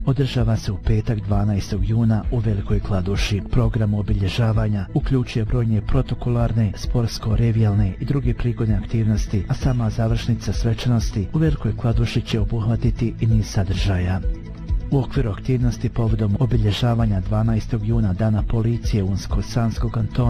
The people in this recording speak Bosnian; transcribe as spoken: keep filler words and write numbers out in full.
održava se u petak dvanaestog juna u Velikoj Kladuši. Program obilježavanja uključuje brojne protokolarne, sportsko-revijalne i druge prigodne aktivnosti, a sama završnica svečanosti u Velikoj Kladuši će obuhvatiti i niz sadržaja. U okviru aktivnosti povodom obilježavanja dvanaestog juna Dana policije Unsko-Sanskog kantona